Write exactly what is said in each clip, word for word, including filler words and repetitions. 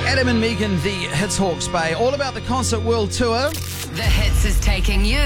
Adam and Megan, the Hits Hawke's Bay, all about the Concert World Tour. The Hits is taking you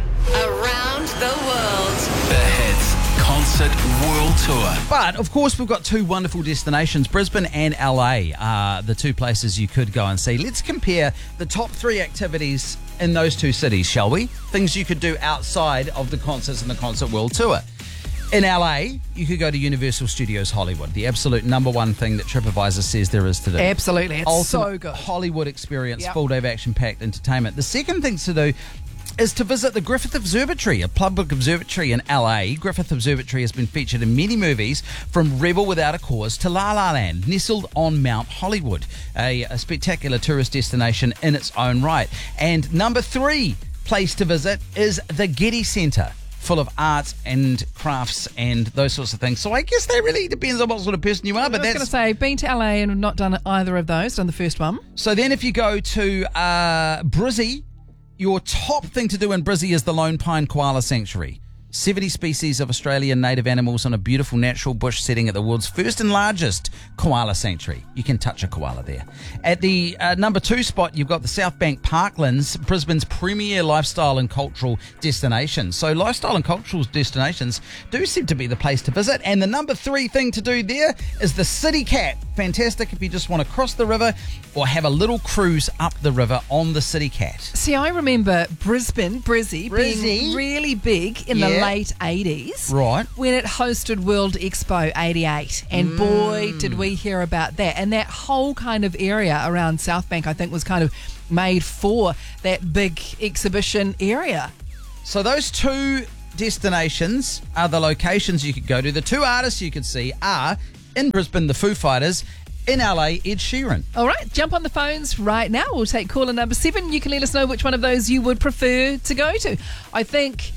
around the world. The Hits Concert World Tour. But, of course, we've got two wonderful destinations. Brisbane and L A are the two places you could go and see. Let's compare the top three activities in those two cities, shall we? Things you could do outside of the concerts and the Concert World Tour. In L A, you could go to Universal Studios Hollywood, the absolute number one thing that TripAdvisor says there is to do. Absolutely, it's Ultimate so good. Hollywood experience, Yep. full day of action-packed entertainment. The second thing to do is to visit the Griffith Observatory, a public observatory in L A. Griffith Observatory has been featured in many movies, from Rebel Without a Cause to La La Land, nestled on Mount Hollywood, a, a spectacular tourist destination in its own right. And number three place to visit is the Getty Center, full of arts and crafts and those sorts of things. So I guess that really depends on what sort of person you are. But I was that's going to say, been to L A and not done either of those, done the first one. So then if you go to uh, Brizzy, your top thing to do in Brizzy is the Lone Pine Koala Sanctuary. seventy species of Australian native animals on a beautiful natural bush setting at the world's first and largest koala sanctuary. You can touch a koala there. At the uh, number two spot, you've got the South Bank Parklands, Brisbane's premier lifestyle and cultural destination. So lifestyle and cultural destinations do seem to be the place to visit. And the number three thing to do there is the City Cat. Fantastic if you just want to cross the river or have a little cruise up the river on the City Cat. See, I remember Brisbane, Brizzy, Brizzy. being really big in Yeah. the late eighties. Right. When it hosted World Expo eighty-eight. And Mm. boy, did we hear about that. And that whole kind of area around South Bank, I think, was kind of made for that big exhibition area. So those two destinations are the locations you could go to. The two artists you could see are, in Brisbane, the Foo Fighters; in L A, Ed Sheeran. All right, jump on the phones right now. We'll take caller number seven. You can let us know which one of those you would prefer to go to. I think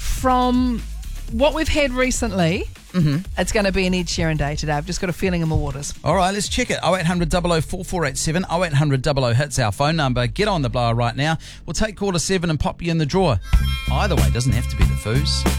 from what we've had recently, mm-hmm. it's going to be an Ed Sheeran day today. I've just got a feeling in my waters. All right, let's check it. oh eight hundred, double oh four, four eight seven, oh eight hundred, double oh hits our phone number. Get on the blower right now. We'll take caller seven and pop you in the drawer. Either way, doesn't have to be the Foos.